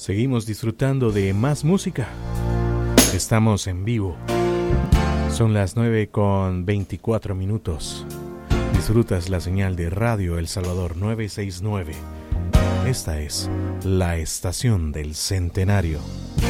Seguimos disfrutando de más música. Estamos en vivo. Son las 9:24. Disfrutas la señal de Radio El Salvador 969. Esta es la estación del centenario.